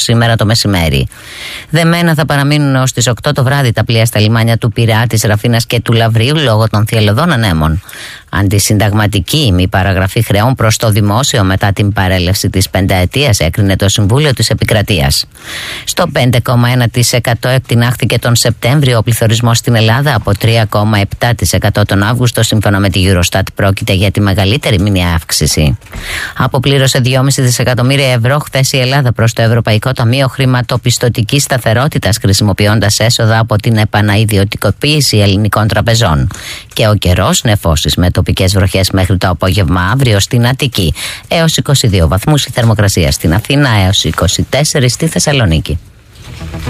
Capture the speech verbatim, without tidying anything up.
σήμερα το μεσημέρι. Δεμένα θα παραμείνουν έως τις οκτώ το βράδυ τα πλοία στα λιμάνια του Πειραιά, της Ραφίνας και του Λαβρίου λόγω των θυελλωδών ανέμων. Αντισυνταγματική μη παραγραφή χρεών προς το δημόσιο μετά την παρέλευση της πενταετίας, έκρινε το Συμβούλιο της Επικρατείας. Στο πέντε κόμμα ένα τοις εκατό εκτινάχθηκε τον Σεπτέμβριο ο πληθωρισμός στην Ελλάδα από τρία κόμμα επτά τοις εκατό τον Αύγουστο, σύμφωνα με τη Eurostat. Πρόκειται για τη μεγαλύτερη μηνιαία αύξηση. Αποπλήρωσε δυόμισι δισεκατομμύρια ευρώ χθες η Ελλάδα προς το Ευρωπαϊκό Ταμείο Χρηματοπιστωτικής Σταθερότητας, χρησιμοποιώντας έσοδα από την επανaiδιωτικοποίηση ελληνικών τραπεζών. Και ο καιρός, νεφώσεις με τοπικές βροχές μέχρι το απόγευμα αύριο στην Αττική, έως είκοσι δύο βαθμούς η θερμοκρασία στην Αθήνα, έως είκοσι τέσσερα στη Θεσσαλονίκη.